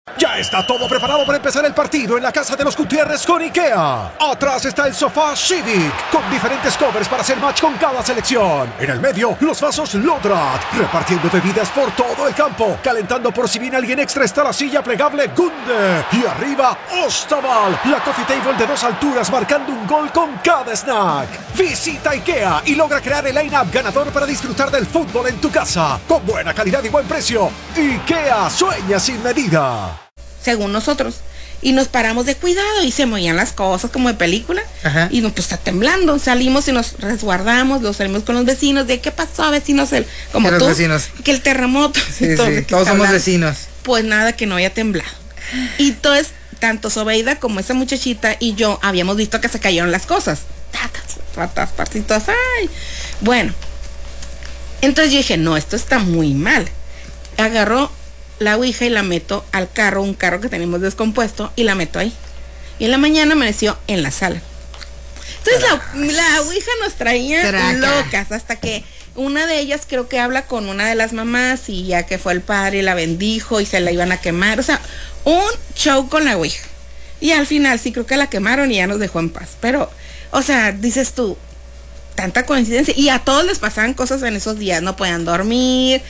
Ya está todo preparado para empezar el partido en la casa de los Gutiérrez con IKEA. Atrás está el sofá Civic, con diferentes covers para hacer match con cada selección. En el medio, los vasos Lodrat, repartiendo bebidas por todo el campo. Calentando por si viene alguien extra está la silla plegable Gunde. Y arriba, Ostaval, la coffee table de 2 alturas marcando un gol con cada snack. Visita IKEA y logra crear el line-up ganador para disfrutar del fútbol en tu casa. Con buena calidad y buen precio. IKEA sueña sin medida. Según nosotros, y nos paramos de cuidado y se movían las cosas como de película. Ajá. Y pues está temblando, salimos y nos resguardamos, lo salimos con los vecinos de ¿qué pasó, vecinos? Como tú, vecinos? Que el terremoto. Sí, sí, todos somos vecinos. Pues nada, que no había temblado. Y entonces, tanto Sobeida como esa muchachita y yo habíamos visto que se cayeron las cosas. Ratas, partitas, ay. Bueno, entonces yo dije, no, esto está muy mal. Agarró la ouija y la meto al carro, un carro que tenemos descompuesto, y la meto ahí. Y en la mañana amaneció en la sala. Entonces la ouija nos traía locas, hasta que una de ellas creo que habla con una de las mamás, y ya que fue el padre la bendijo y se la iban a quemar. O sea, un show con la ouija. Y al final sí creo que la quemaron y ya nos dejó en paz. Pero, o sea, dices tú, tanta coincidencia, y a todos les pasaban cosas en esos días, no podían dormir,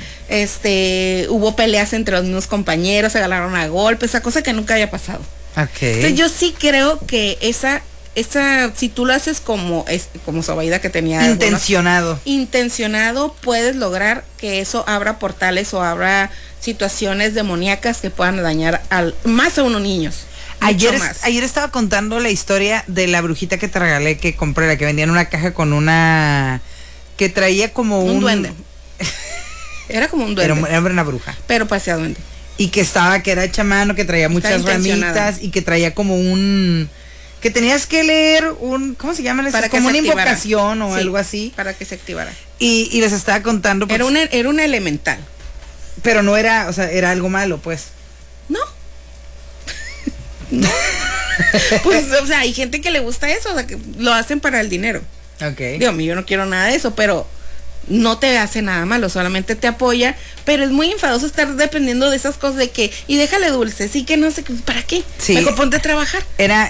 hubo peleas entre los mismos compañeros, se agarraron a golpes, esa cosa que nunca había pasado. Okay. Entonces yo sí creo que esa si tú lo haces como Sobeida, que tenía intencionado, puedes lograr que eso abra portales o abra situaciones demoníacas que puedan dañar más a unos niños. Ayer estaba contando la historia de la brujita que te regalé, que compré, la que vendía en una caja con una... que traía como un duende. Era como un duende. Era una bruja. Pero parecía duende. Y que era hecha a mano, que traía muchas ramitas y que traía como un... que tenías que leer ¿cómo se llaman esas? Como una invocación o algo así. Para que se activara. Y les estaba contando... Pues, era un elemental. Pero no era, o sea, era algo malo, pues. No. No. Pues, o sea, hay gente que le gusta eso, o sea, que lo hacen para el dinero. Okay. Digo, yo no quiero nada de eso, pero no te hace nada malo, solamente te apoya, pero es muy enfadoso estar dependiendo de esas cosas de que, y déjale dulce, sí que no sé, ¿para qué? Sí. Mejor ponte a trabajar.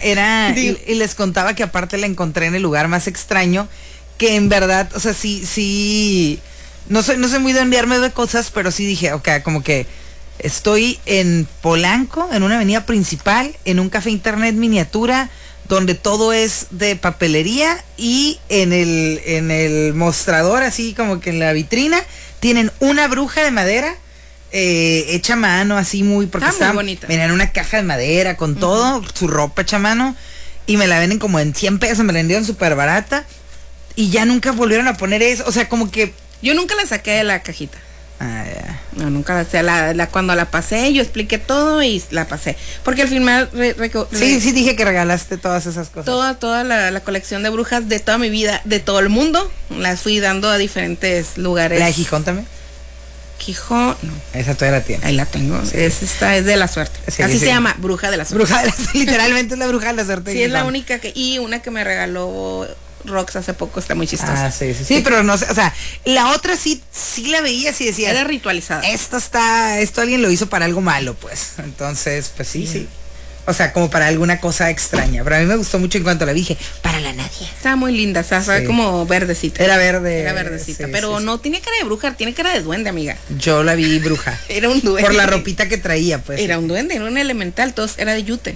Y les contaba que aparte la encontré en el lugar más extraño, que en verdad, o sea, sí, no soy muy de enviarme de cosas, pero sí dije, ok, como que estoy en Polanco, en una avenida principal, en un café internet miniatura, donde todo es de papelería, y en el mostrador, así como que en la vitrina, tienen una bruja de madera hecha a mano, así muy... porque está muy bonita. Mira, en una caja de madera, con todo, su ropa hecha a mano, y me la venden como en 100 pesos, me la vendieron súper barata, y ya nunca volvieron a poner eso, o sea, como que... Yo nunca la saqué de la cajita. Ah, ya. No, nunca, o sea, cuando la pasé, yo expliqué todo y la pasé. Porque al final... sí, dije que regalaste todas esas cosas. Toda la colección de brujas de toda mi vida, de todo el mundo, las fui dando a diferentes lugares. ¿La de Gijón también? Gijón, no. Esa todavía la tiene. Ahí la tengo. Sí. Esta es de la suerte. Sí, así se llama, bruja de la suerte. Literalmente es la bruja de la suerte. Sí, es la única y una que me regaló Rox hace poco, está muy chistosa. Ah, sí, pero no sé, o sea, la otra sí la veías y decías, era ritualizada. Esto alguien lo hizo para algo malo, pues. Entonces, pues sí. O sea, como para alguna cosa extraña. Pero a mí me gustó mucho en cuanto la dije, para la nadie. Estaba muy linda, o sea, como verdecita. Era verde. Era verdecita, pero no tiene cara de bruja, tiene cara de duende, amiga. Yo la vi bruja. Era un duende. Por la ropita que traía, pues. Era un duende, era un elemental, todos era de yute.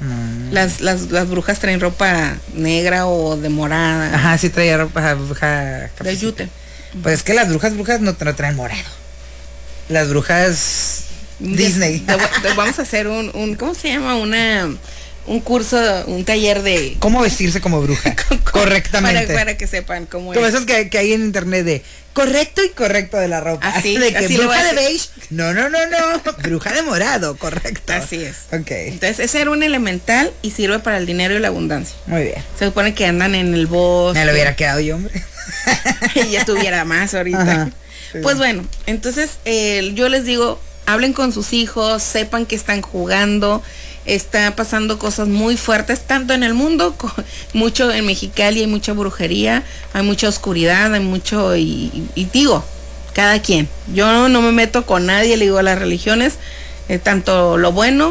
Las brujas traen ropa negra o de morada. Ajá, sí traía ropa de yute. Pues es que las brujas no traen morado. Las brujas Disney. Vamos a hacer un ¿cómo se llama? Un curso, un taller de cómo vestirse como bruja correctamente. Para que sepan cómo es. Como esos que hay en internet de correcto y correcto de la ropa. Así, de que así bruja de beige. No. Bruja de morado, correcto. Así es. Ok. Entonces ese era un elemental y sirve para el dinero y la abundancia. Muy bien. Se supone que andan en el bosque. Me lo hubiera quedado yo, hombre. Y ya tuviera más ahorita. Ajá, sí. Pues bueno, entonces yo les digo, hablen con sus hijos, sepan que están jugando. Está pasando cosas muy fuertes, tanto en el mundo, mucho en Mexicali, hay mucha brujería, hay mucha oscuridad, hay mucho, y digo, cada quien. Yo no me meto con nadie, le digo a las religiones, tanto lo bueno